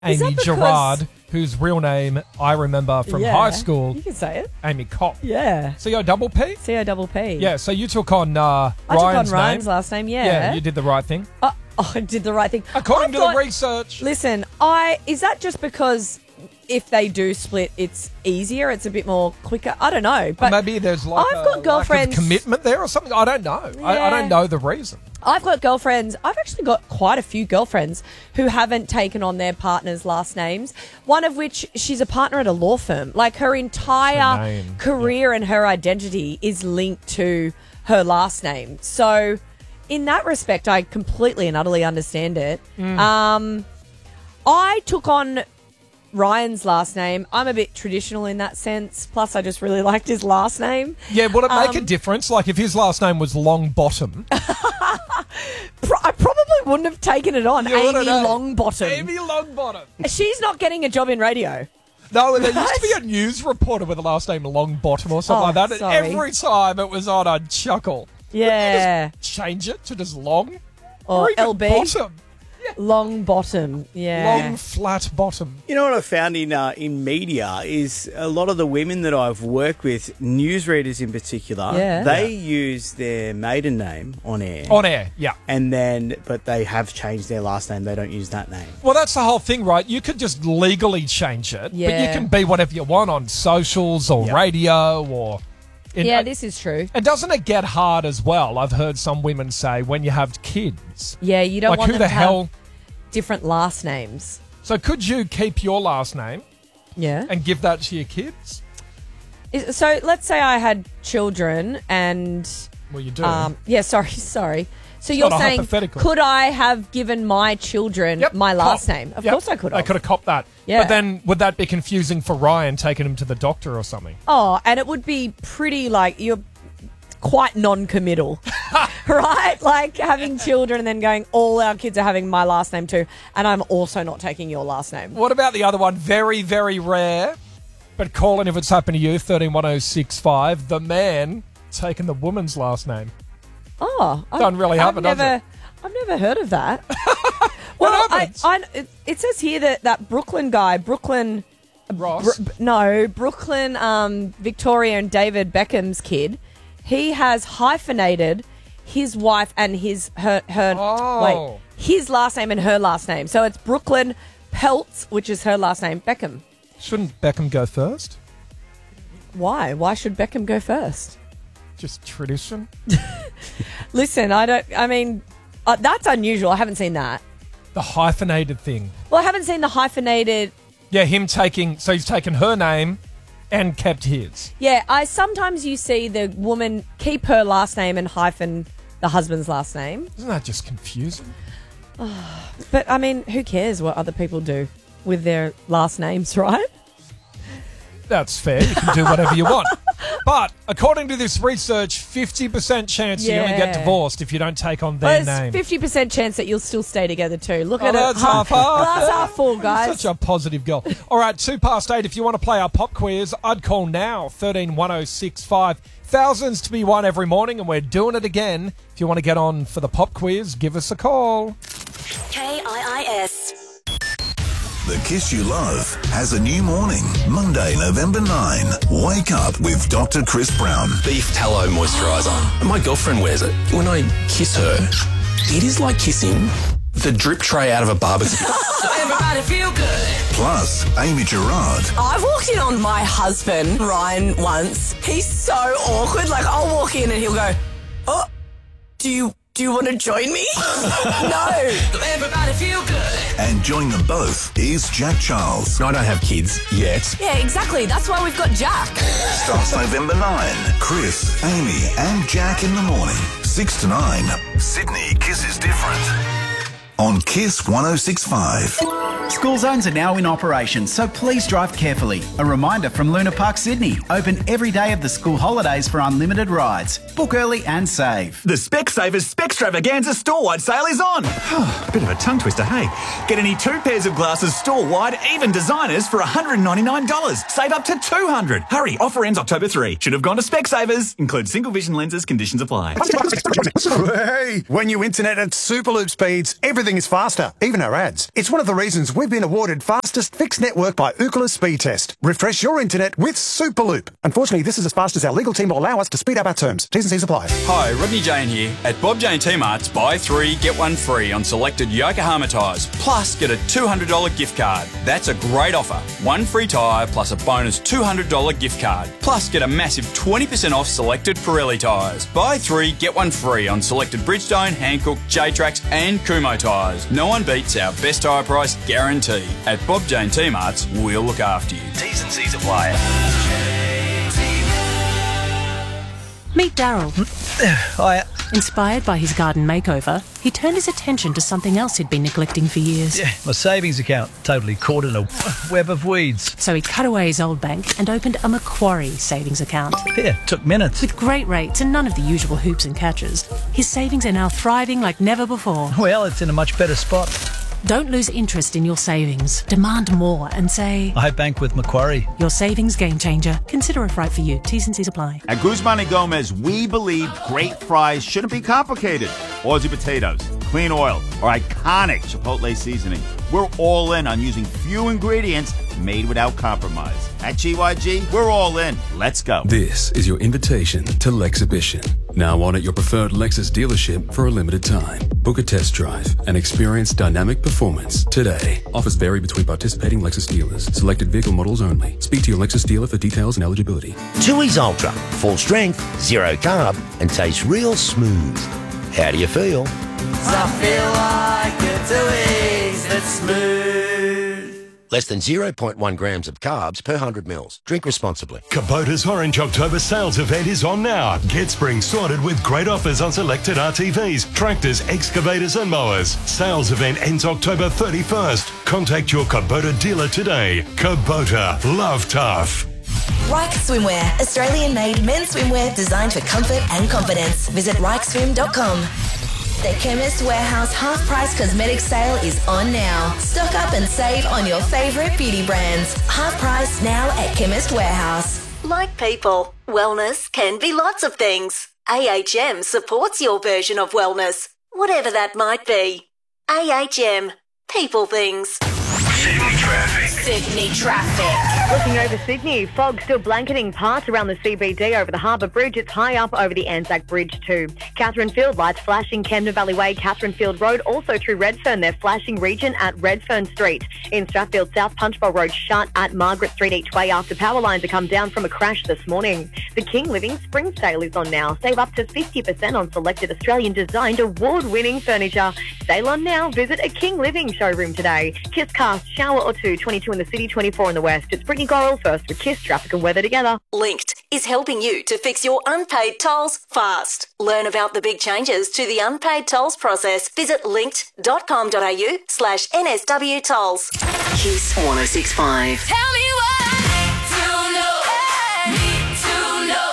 Amy Gerard, whose real name I remember from high school. You can say it. Amy Kopp. Yeah. C-O-P-P? C-O-P-P. Yeah, so you took on I took on Ryan's name. last name, yeah. Yeah, you did the right thing. I did the right thing. According to the research. Listen, is that just because if they do split, it's easier, it's a bit more quicker? I don't know. But maybe there's like I've got girlfriends, lack of commitment there or something. I don't know. Yeah. I don't know the reason. I've got girlfriends. I've actually got quite a few girlfriends who haven't taken on their partner's last names. One of which, she's a partner at a law firm. Like her entire career and her identity is linked to her last name. So in that respect, I completely and utterly understand it. I took on Ryan's last name. I'm a bit traditional in that sense. Plus, I just really liked his last name. Yeah, would it make a difference? Like if his last name was Longbottom? I probably wouldn't have taken it on. Amy Longbottom. Amy Longbottom. She's not getting a job in radio. No, there used to be a news reporter with the last name Longbottom or something like that. And every time it was on, I'd chuckle. Yeah. Just change it to just Long? Or even LB. Bottom. Long bottom, yeah. Long, flat bottom. You know what I found in media is a lot of the women that I've worked with, newsreaders in particular, they use their maiden name on air. On air, yeah. But they have changed their last name. They don't use that name. Well, that's the whole thing, right? You could just legally change it, but you can be whatever you want on socials or radio or... this is true. And doesn't it get hard as well? I've heard some women say when you have kids. Yeah, you don't like want who them the to hell... have different last names. So could you keep your last name? Yeah. And give that to your kids? So let's say I had children and... Well, you do. Sorry. So you're saying, could I have given my children my last name? Of course I could have. I could have copped that. Yeah. But then would that be confusing for Ryan taking him to the doctor or something? Oh, and it would be pretty you're quite non-committal, right? Like having children and then going, all our kids are having my last name too, and I'm also not taking your last name. What about the other one? Very, very rare, but call in if it's happened to you, 131065. The man taking the woman's last name. Oh, doesn't really happen, does it? I've never heard of that. Well, it says here that Brooklyn guy, Brooklyn Ross, Brooklyn Victoria and David Beckham's kid, he has hyphenated his wife and his last name and her last name. So it's Brooklyn Peltz, which is her last name, Beckham. Shouldn't Beckham go first? Why? Why should Beckham go first? Just tradition. Listen, that's unusual. I haven't seen that. The hyphenated thing. Well, I haven't seen the hyphenated. Yeah, he's taken her name and kept his. Yeah, sometimes you see the woman keep her last name and hyphen the husband's last name. Isn't that just confusing? But, who cares what other people do with their last names, right? That's fair. You can do whatever you want. But according to this research, 50% chance you only get divorced if you don't take on their name. 50% chance that you'll still stay together too. Look at it. That's half. Glass half full, guys. Such a positive girl. All right, 8:02. If you want to play our pop quiz, I'd call now, 131065. Thousands to be won every morning, and we're doing it again. If you want to get on for the pop quiz, give us a call. KIIS. The Kiss You Love has a new morning. Monday, November 9. Wake up with Dr. Chris Brown. Beef tallow moisturiser. My girlfriend wears it. When I kiss her, it is like kissing the drip tray out of a barbecue. Everybody feel good. Plus, Amy Gerard. I've walked in on my husband, Ryan, once. He's so awkward. Like, I'll walk in and he'll go, oh, do you want to join me? No. Everybody feel good. And join them both is Jack Charles. I don't have kids yet. Yeah, exactly. That's why we've got Jack. Starts November 9. Chris, Amy and Jack in the morning. 6 to 9. Sydney kisses different. On Kiss 106.5. School zones are now in operation, so please drive carefully. A reminder from Luna Park, Sydney. Open every day of the school holidays for unlimited rides. Book early and save. The Specsavers Specstravaganza store-wide sale is on. Bit of a tongue twister, hey? Get any 2 pairs of glasses store-wide, even designers, for $199. Save up to $200. Hurry, offer ends October 3. Should have gone to Specsavers. Include single vision lenses, conditions apply. Hey, when you internet at Superloop speeds, everything is faster, even our ads. It's one of the reasons we we've been awarded fastest fixed network by Ookla Speed Test. Refresh your internet with Superloop. Unfortunately, this is as fast as our legal team will allow us to speed up our terms. T's and C's apply. Hi, Rodney Jane here. At Bob Jane T-Mart's, buy 3, get 1 free on selected Yokohama tyres, plus get a $200 gift card. That's a great offer. 1 free tyre plus a bonus $200 gift card. Plus get a massive 20% off selected Pirelli tyres. Buy 3, get 1 free on selected Bridgestone, Hankook, J-Trax and Kumho tyres. No one beats our best tyre price guarantee. At Bob Jane T-Mart's, we'll look after you. T's and C's apply. Meet Daryl. Hiya. Inspired by his garden makeover, he turned his attention to something else he'd been neglecting for years. Yeah, my savings account, totally caught in a web of weeds. So he cut away his old bank and opened a Macquarie savings account. Yeah, took minutes. With great rates and none of the usual hoops and catches, his savings are now thriving like never before. Well, it's in a much better spot. Don't lose interest in your savings. Demand more and say, I bank with Macquarie. Your savings game changer. Consider if right for you. T's and C's apply. At Guzman y Gomez, we believe great fries shouldn't be complicated. Aussie potatoes, clean oil, or iconic Chipotle seasoning. We're all in on using few ingredients made without compromise. At GYG, we're all in. Let's go. This is your invitation to Lexhibition. Now on at your preferred Lexus dealership for a limited time. Book a test drive and experience dynamic performance today. Offers vary between participating Lexus dealers. Selected vehicle models only. Speak to your Lexus dealer for details and eligibility. Tooheys Ultra. Full strength, zero carb, and tastes real smooth. How do you feel? I feel like a Tooheys that's smooth. Less than 0.1 grams of carbs per 100 mils. Drink responsibly. Kubota's Orange October sales event is on now. Get spring sorted with great offers on selected RTVs, tractors, excavators and mowers. Sales event ends October 31st. Contact your Kubota dealer today. Kubota. Love tough. Reich Swimwear. Australian-made men's swimwear designed for comfort and confidence. Visit reichswim.com. The Chemist Warehouse half-price cosmetic sale is on now. Stock up and save on your favourite beauty brands. Half price now at Chemist Warehouse. Like people, wellness can be lots of things. AHM supports your version of wellness, whatever that might be. AHM. People things. Sydney traffic. Sydney traffic. Looking over Sydney, fog still blanketing parts around the CBD over the Harbour Bridge. It's high up over the Anzac Bridge too. Catherine Field, lights flashing Camden Valley Way, Catherine Field Road. Also through Redfern, they're flashing region at Redfern Street. In Strathfield South, Punchbowl Road shut at Margaret Street each way after power lines have come down from a crash this morning. The King Living Spring Sale is on now. Save up to 50% on selected Australian-designed award-winning furniture. Sale on now. Visit a King Living showroom today. Kiss Cast, shower or two, 22 in the city, 24 in the west. It's Brittany Gorrell first with Kiss, traffic and weather together. Linked is helping you to fix your unpaid tolls fast. Learn about the big changes to the unpaid tolls process. Visit linked.com.au/NSW tolls. Kiss 106.5. Tell me what to know. Need to know.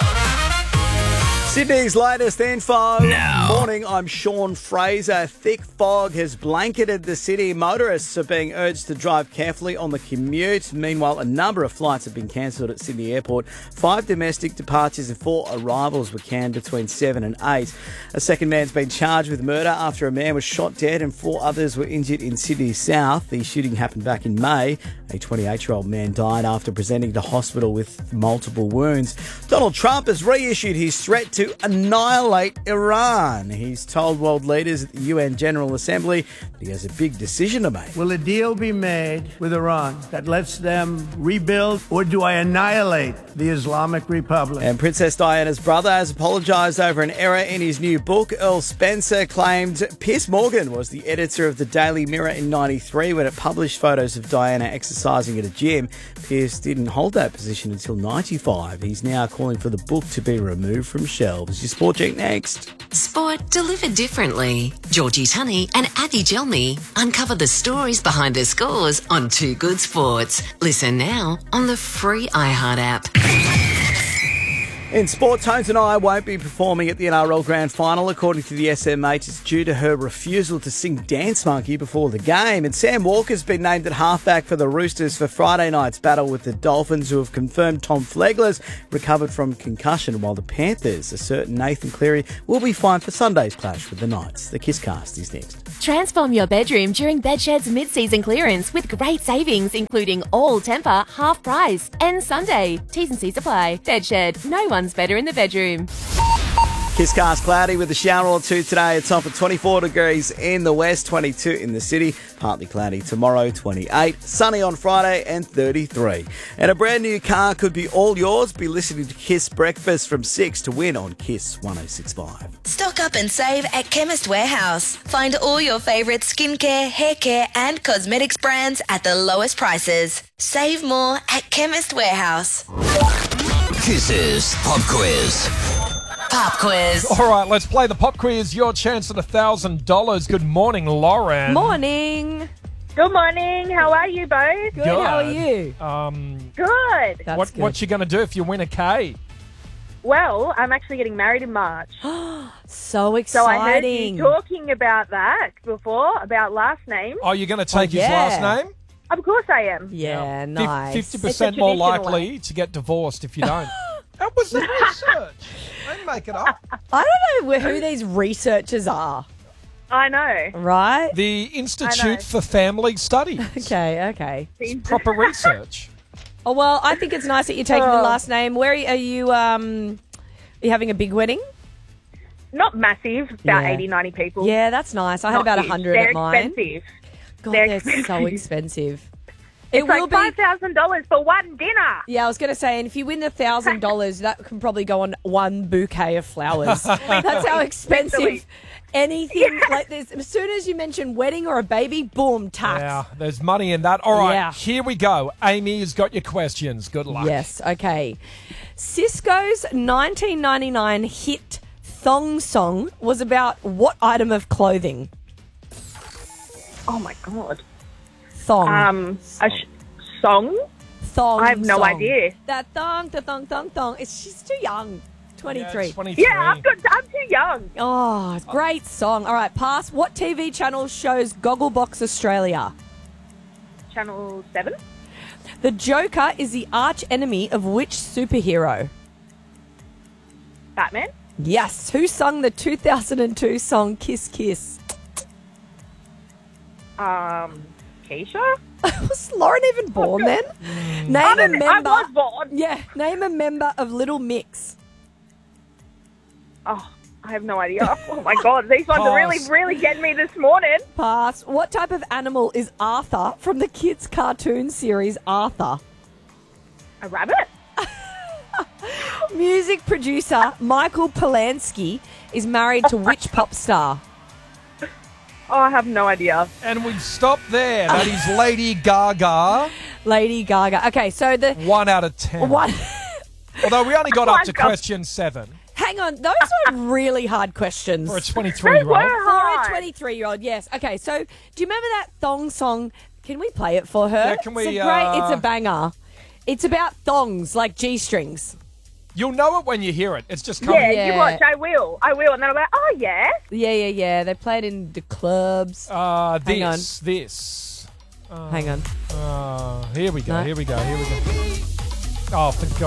Sydney's latest info. Morning, I'm Sean Fraser. Thick fog has blanketed the city. Motorists are being urged to drive carefully on the commute. Meanwhile, a number of flights have been cancelled at Sydney Airport. 5 domestic departures and 4 arrivals were canned between 7 and 8. A second man's been charged with murder after a man was shot dead and 4 others were injured in Sydney South. The shooting happened back in May. A 28-year-old man died after presenting to hospital with multiple wounds. Donald Trump has reissued his threat to annihilate Iran. He's told world leaders at the UN General Assembly that he has a big decision to make. Will a deal be made with Iran that lets them rebuild, or do I annihilate the Islamic Republic? And Princess Diana's brother has apologised over an error in his new book. Earl Spencer claimed Piers Morgan was the editor of the Daily Mirror in '93 when it published photos of Diana exercising at a gym. Piers didn't hold that position until '95. He's now calling for the book to be removed from shelves. Your Sport Check next. Sport delivered differently. Georgie Tunney and Abby Gelmy uncover the stories behind the scores on Too Good Sports. Listen now on the free iHeart app. In sport, Tones and I won't be performing at the NRL Grand Final. According to the SMH, it's due to her refusal to sing Dance Monkey before the game. And Sam Walker's been named at halfback for the Roosters for Friday night's battle with the Dolphins, who have confirmed Tom Flegler's recovered from concussion, while the Panthers are certain Nathan Cleary will be fine for Sunday's clash with the Knights. The Kisscast is next. Transform your bedroom during Bedshed's mid-season clearance with great savings, including all Temper, half price, and Sunday. T's and C's apply. Bedshed, no one's better in the bedroom. Kisscast cloudy with a shower or two today. It's on for 24 degrees in the west, 22 in the city. Partly cloudy tomorrow, 28. Sunny on Friday and 33. And a brand new car could be all yours. Be listening to Kiss Breakfast from 6 to win on Kiss 106.5. Stock up and save at Chemist Warehouse. Find all your favourite skincare, hair care and cosmetics brands at the lowest prices. Save more at Chemist Warehouse. Kisses Pop Quiz. Pop quiz. All right, let's play the pop quiz. Your chance at $1,000. Good morning, Lauren. Morning. Good morning. How are you both? Good. How are you? Good. That's good. What you going to do if you win a K? Well, I'm actually getting married in March. So exciting. So I heard you talking about that before, about last name. Oh, you're going to take his last name? Of course I am. Yeah, nice. 50% more likely to get divorced if you don't. That was the research. Don't make it up. I don't know who these researchers are. I know. Right? The Institute for Family Studies. Okay. It's proper research. Oh, well, I think it's nice that you're taking the last name. Where are you having a big wedding? Not massive, about 80, 90 people. Yeah, that's nice. I had about 100 at mine. They're expensive. God, they're so expensive. It's like $5,000 for one dinner. Yeah, I was going to say, and if you win the $1,000, that can probably go on one bouquet of flowers. That's how expensive anything like this. As soon as you mention wedding or a baby, boom, tax. Yeah, there's money in that. All right, Here we go. Amy has got your questions. Good luck. Yes, okay. Cisco's 1999 hit Thong Song was about what item of clothing? Oh, my God. Thong. Song? Thong. I have no idea. That thong. She's too young. 23. Yeah, I'm too young. Oh, great song. All right, pass. What TV channel shows Gogglebox Australia? Channel 7. The Joker is the arch enemy of which superhero? Batman. Yes. Who sung the 2002 song Kiss Kiss? Keisha? Was Lauren even born then? Name a member. I was born. Yeah, name a member of Little Mix. Oh, I have no idea. Oh my God, these ones are really getting me this morning. Pass. What type of animal is Arthur from the kids' cartoon series Arthur? A rabbit? Music producer Michael Polanski is married to which pop star? Oh, I have no idea. And we've stopped there. That is Lady Gaga. Lady Gaga. Okay, so the 1 out of 10. Although we only got up to question 7. Hang on, those were really hard questions. For a 23-year-old. For a 23-year-old, yes. Okay, so do you remember that thong song? Can we play it for her? Yeah, can we? It's a banger. It's about thongs, like G-strings. You'll know it when you hear it. It's just coming. Yeah, you watch. I will. And then I'm like, oh, yeah. Yeah. They play it in the clubs. This. Hang on. Here we go. Oh, for